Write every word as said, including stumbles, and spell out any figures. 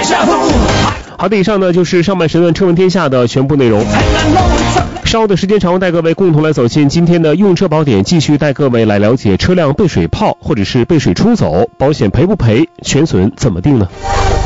好的，以上呢就是上半时段车闻天下的全部内容。稍后的时间长，带各位共同来走进今天的用车宝典，继续带各位来了解车辆被水泡或者是被水冲走，保险赔不赔，全损怎么定呢？